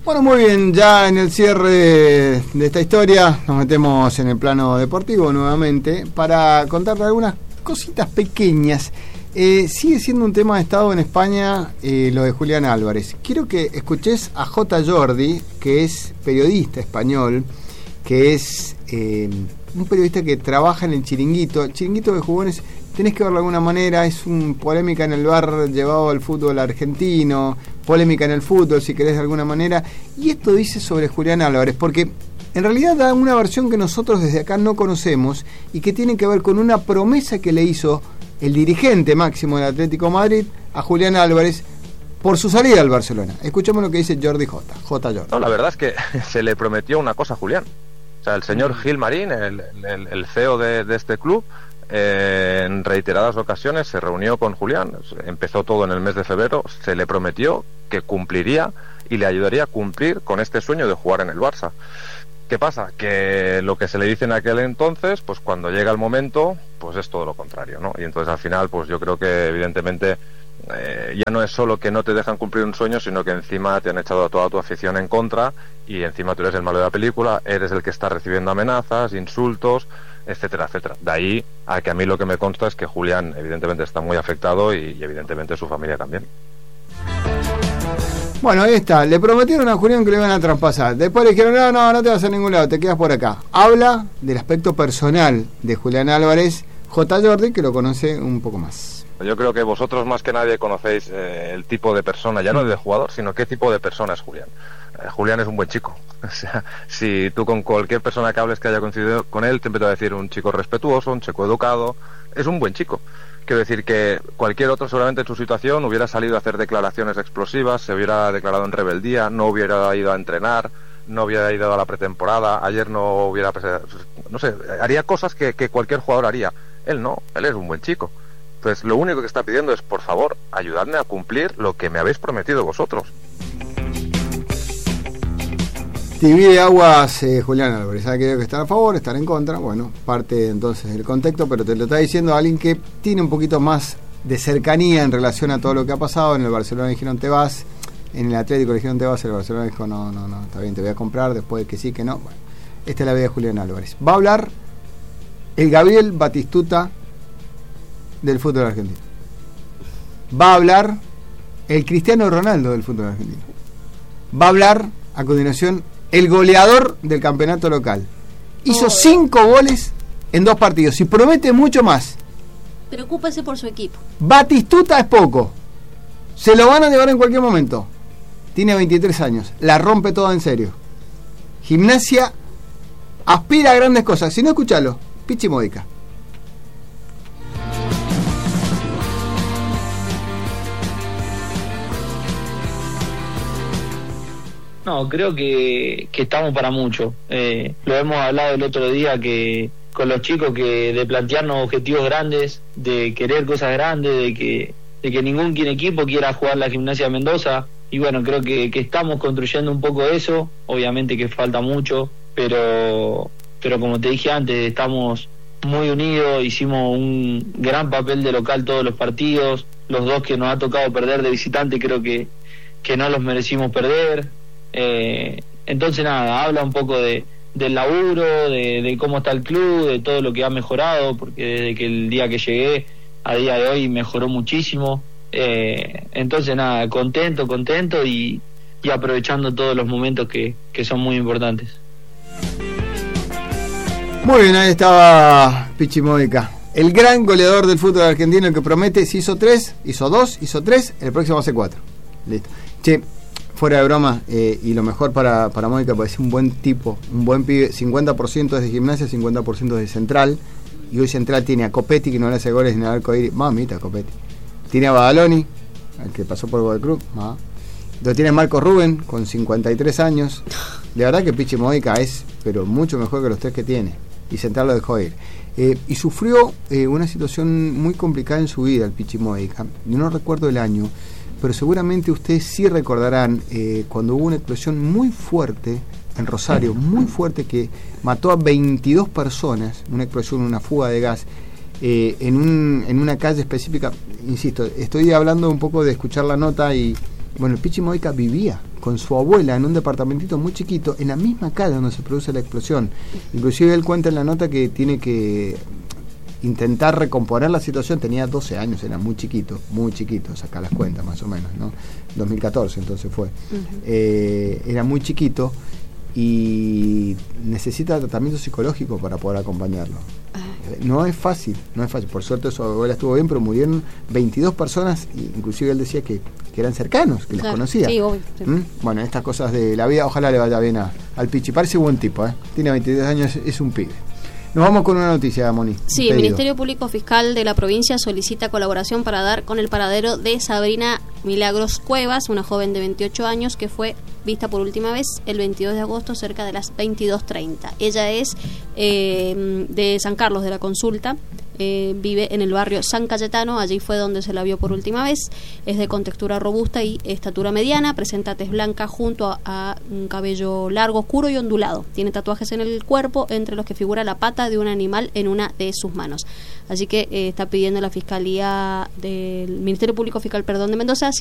Bueno, muy bien, ya en el cierre de esta historia nos metemos en el plano deportivo nuevamente para contarle algunas cositas pequeñas. Sigue siendo un tema de estado en España lo de Julián Álvarez. Quiero que escuches a J. Jordi, que es periodista español, que es un periodista que trabaja en el Chiringuito de Jugones. Tenés que verlo de alguna manera, es una polémica en el bar llevado al fútbol argentino, polémica en el fútbol, si querés, de alguna manera. Y esto dice sobre Julián Álvarez, porque en realidad da una versión que nosotros desde acá no conocemos y que tiene que ver con una promesa que le hizo el dirigente máximo del Atlético de Madrid a Julián Álvarez por su salida al Barcelona. Escuchemos lo que dice Jordi J. Jordi. No, la verdad es que se le prometió una cosa a Julián. O sea, el señor Gil Marín, el CEO de este club, en reiteradas ocasiones se reunió con Julián, empezó todo en el mes de febrero, se le prometió que cumpliría y le ayudaría a cumplir con este sueño de jugar en el Barça. ¿Qué pasa? Que lo que se le dice en aquel entonces, pues cuando llega el momento, pues es todo lo contrario, ¿no? Y entonces al final, pues yo creo que evidentemente ya no es solo que no te dejan cumplir un sueño, sino que encima te han echado a toda tu afición en contra y encima tú eres el malo de la película, eres el que está recibiendo amenazas, insultos, etcétera, etcétera. De ahí a que a mí lo que me consta es que Julián evidentemente está muy afectado y evidentemente su familia también. Bueno, ahí está, le prometieron a Julián que lo iban a traspasar, después le dijeron no te vas a ningún lado, te quedas por acá. Habla del aspecto personal de Julián Álvarez, J. Jordi, que lo conoce un poco más. Yo creo que vosotros más que nadie conocéis el tipo de persona, ya no de jugador, sino qué tipo de persona es Julián. Julián es un buen chico. O sea, si tú con cualquier persona que hables que haya coincidido con él, te empieza a decir un chico respetuoso, un chico educado, es un buen chico. Quiero decir que cualquier otro seguramente en su situación hubiera salido a hacer declaraciones explosivas, se hubiera declarado en rebeldía, no hubiera ido a entrenar, no hubiera ido a la pretemporada, ayer no hubiera... No sé, haría cosas que cualquier jugador haría. Él no, él es un buen chico. Entonces lo único que está pidiendo es, por favor, ayudadme a cumplir lo que me habéis prometido vosotros. Divide aguas Julián Álvarez, hay que estar a favor, estar en contra, bueno, parte entonces del contexto, pero te lo está diciendo alguien que tiene un poquito más de cercanía en relación a todo lo que ha pasado. En el Barcelona dijeron te vas, en el Atlético dijeron te vas, el Barcelona dijo no, está bien, te voy a comprar, después de que sí, que no. Bueno, esta es la vida de Julián Álvarez. Va a hablar el Gabriel Batistuta del fútbol argentino. Va a hablar el Cristiano Ronaldo del fútbol argentino. Va a hablar a continuación el goleador del campeonato local. Hizo 5 goles en 2 partidos y promete mucho más. Preocúpese por su equipo. Batistuta es poco. Se lo van a llevar en cualquier momento. Tiene 23 años. La rompe toda en serio. Gimnasia aspira a grandes cosas. Si no, escúchalo. Pichi Modica. No, creo que estamos para mucho. Lo hemos hablado el otro día que con los chicos, que de plantearnos objetivos grandes, de querer cosas grandes, de que ningún equipo quiera jugar la Gimnasia de Mendoza. Y bueno, creo que estamos construyendo un poco eso. Obviamente que falta mucho, pero como te dije antes, estamos muy unidos, hicimos un gran papel de local todos los partidos. Los 2 que nos ha tocado perder de visitante creo que no los merecimos perder. Entonces nada, habla un poco del laburo, de cómo está el club, de todo lo que ha mejorado, porque desde que el día que llegué a día de hoy mejoró muchísimo. Entonces nada, contento y aprovechando todos los momentos que son muy importantes. Muy bien, ahí estaba Pichi Modica, el gran goleador del fútbol argentino, el que promete, si hizo 3, hizo 2, hizo 3, el próximo hace 4. Listo. Che, fuera de broma, y lo mejor para Modica, parece un buen tipo, un buen pibe. 50% es de Gimnasia, 50% es de Central, y hoy Central tiene a Copetti, que no le hace goles en el arco iris. Mamita, Copetti. Tiene a Badaloni, el que pasó por Godoy Cruz. Lo tiene Marco Rubén, con 53 años. De verdad que Pichi Modica es, pero mucho mejor que los 3 que tiene, y Central lo dejó ir. Y sufrió una situación muy complicada en su vida, el Pichi Modica. Yo no recuerdo el año, pero seguramente ustedes sí recordarán cuando hubo una explosión muy fuerte en Rosario, muy fuerte, que mató a 22 personas, una explosión, una fuga de gas, en una calle específica. Insisto, estoy hablando un poco de escuchar la nota y Bueno, el Pichi Moica vivía con su abuela en un departamentito muy chiquito, en la misma calle donde se produce la explosión. Inclusive él cuenta en la nota que tiene que intentar recomponer la situación. Tenía 12 años, era muy chiquito, saca las cuentas más o menos, ¿no? 2014 entonces fue. Era muy chiquito y necesita tratamiento psicológico para poder acompañarlo. No es fácil. Por suerte su abuela estuvo bien, pero murieron 22 personas, inclusive él decía que eran cercanos, que les conocía. Sí, obvio, sí. Bueno, estas cosas de la vida, ojalá le vaya bien al Pichi. Parece buen tipo, tiene 22 años, es un pibe. Nos vamos con una noticia, Moni. Sí, el Ministerio Público Fiscal de la provincia solicita colaboración para dar con el paradero de Sabrina Milagros Cuevas, una joven de 28 años que fue vista por última vez el 22 de agosto cerca de las 22:30. Ella es de San Carlos de la Consulta, vive en el barrio San Cayetano, allí fue donde se la vio por última vez. Es de contextura robusta y estatura mediana, presenta tez blanca junto a un cabello largo, oscuro y ondulado. Tiene tatuajes en el cuerpo, entre los que figura la pata de un animal en una de sus manos. Así que está pidiendo la Fiscalía del Ministerio Público Fiscal, de Mendoza